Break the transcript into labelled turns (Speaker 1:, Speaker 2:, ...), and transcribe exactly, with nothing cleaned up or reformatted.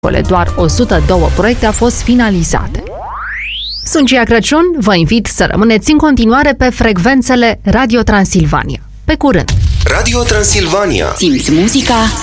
Speaker 1: doar o sută doi proiecte au fost finalizate. Sunt Cia Crăciun, vă invit să rămâneți în continuare pe frecvențele Radio Transilvania. Pe curând!
Speaker 2: Radio Transilvania.
Speaker 3: Simți muzica,